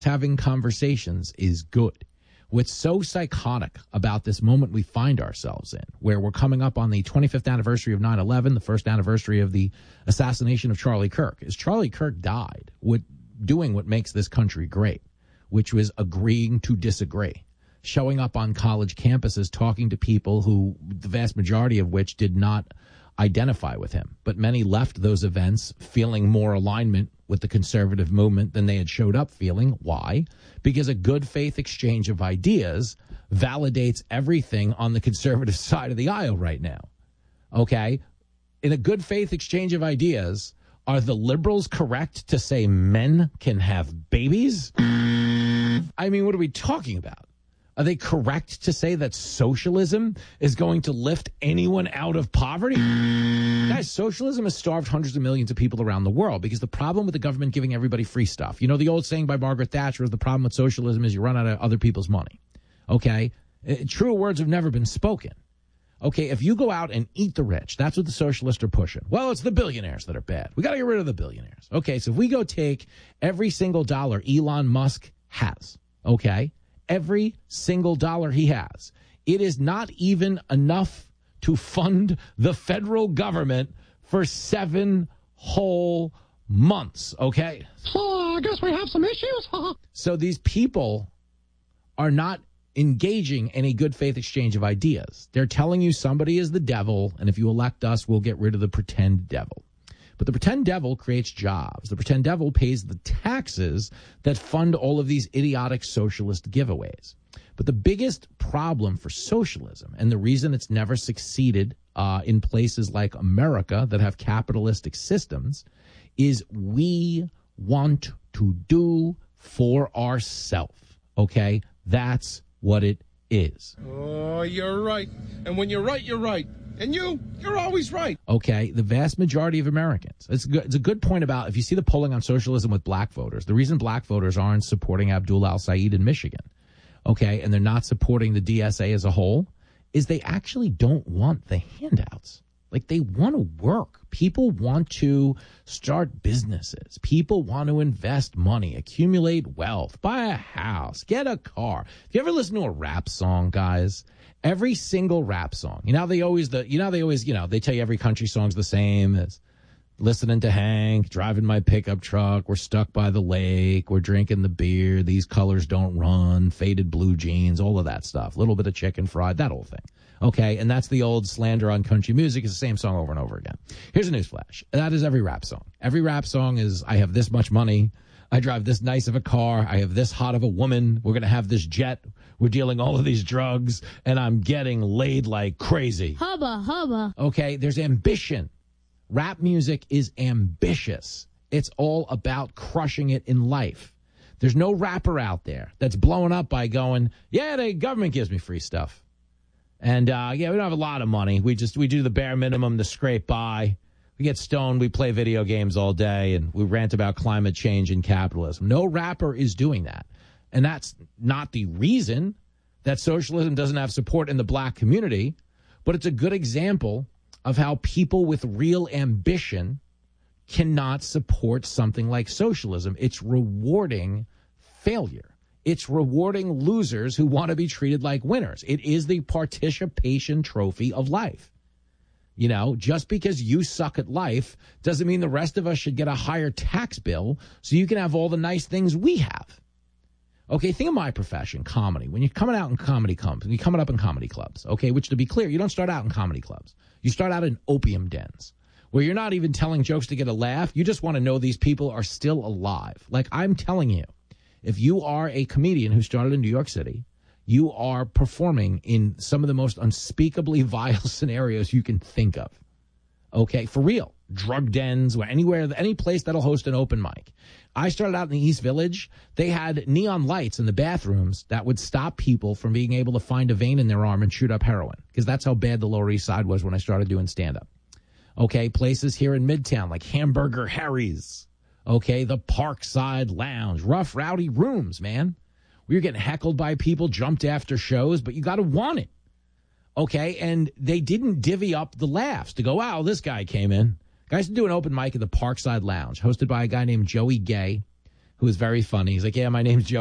having conversations is good. What's so psychotic about this moment we find ourselves in, where we're coming up on the 25th anniversary of 9/11, the first anniversary of the assassination of Charlie Kirk, is Charlie Kirk died doing what makes this country great, which was agreeing to disagree, showing up on college campuses, talking to people who, the vast majority of which did not identify with him. But many left those events feeling more alignment with the conservative movement than they had showed up feeling. Why? Because a good faith exchange of ideas validates everything on the conservative side of the aisle right now. Okay? In a good faith exchange of ideas, are the liberals correct to say men can have babies? I mean, what are we talking about? Are they correct to say that socialism is going to lift anyone out of poverty? Guys, socialism has starved hundreds of millions of people around the world because the problem with the government giving everybody free stuff, you know, the old saying by Margaret Thatcher is the problem with socialism is you run out of other people's money. Okay? Truer words have never been spoken. Okay, if you go out and eat the rich, that's what the socialists are pushing. Well, it's the billionaires that are bad. We got to get rid of the billionaires. Okay, so if we go take every single dollar Elon Musk has, okay, every single dollar he has, it is not even enough to fund the federal government for 7 whole months, okay? I guess we have some issues. So these people are not engaging in a good faith exchange of ideas. They're telling you somebody is the devil, and if you elect us, we'll get rid of the pretend devil. But the pretend devil creates jobs. The pretend devil pays the taxes that fund all of these idiotic socialist giveaways. But the biggest problem for socialism, and the reason it's never succeeded in places like America that have capitalistic systems, is we want to do for ourselves. Okay? That's what it is. Oh, you're right. And when you're right, you're right. And you're always right. Okay, the vast majority of Americans. It's a good point about, if you see the polling on socialism with black voters, the reason black voters aren't supporting Abdul al-Said in Michigan, okay, and they're not supporting the DSA as a whole, is they actually don't want the handouts. Like, they want to work. People want to start businesses. People want to invest money, accumulate wealth, buy a house, get a car. If you ever listen to a rap song, guys, every single rap song, they tell you every country song's the same. It's listening to Hank, driving my pickup truck, we're stuck by the lake, we're drinking the beer, these colors don't run, faded blue jeans, all of that stuff. A little bit of chicken fried, that whole thing. Okay, and that's the old slander on country music. It's the same song over and over again. Here's a newsflash. That is every rap song. Every rap song is, I have this much money, I drive this nice of a car, I have this hot of a woman, we're going to have this jet, we're dealing all of these drugs, and I'm getting laid like crazy. Hubba, hubba. Okay, there's ambition. Rap music is ambitious. It's all about crushing it in life. There's no rapper out there that's blowing up by going, yeah, the government gives me free stuff. And, we don't have a lot of money. We do the bare minimum to scrape by. We get stoned. We play video games all day, and we rant about climate change and capitalism. No rapper is doing that. And that's not the reason that socialism doesn't have support in the black community, but it's a good example of how people with real ambition cannot support something like socialism. It's rewarding failure. It's rewarding losers who want to be treated like winners. It is the participation trophy of life. Just because you suck at life doesn't mean the rest of us should get a higher tax bill so you can have all the nice things we have. Okay, think of my profession, comedy. When you're coming out in comedy clubs, you're coming up in comedy clubs, okay, which, to be clear, you don't start out in comedy clubs. You start out in opium dens where you're not even telling jokes to get a laugh. You just want to know these people are still alive. Like, I'm telling you, if you are a comedian who started in New York City, you are performing in some of the most unspeakably vile scenarios you can think of. Okay, for real. Drug dens, any place that'll host an open mic. I started out in the East Village. They had neon lights in the bathrooms that would stop people from being able to find a vein in their arm and shoot up heroin, because that's how bad the Lower East Side was when I started doing stand-up. Okay, places here in Midtown like Hamburger Harry's. Okay, the Parkside Lounge, rough, rowdy rooms, man. We were getting heckled by people, jumped after shows, but you got to want it. Okay, and they didn't divvy up the laughs to go, wow, this guy came in. Guys do an open mic at the Parkside Lounge, hosted by a guy named Joey Gay, who was very funny. He's like, yeah, my name's Joe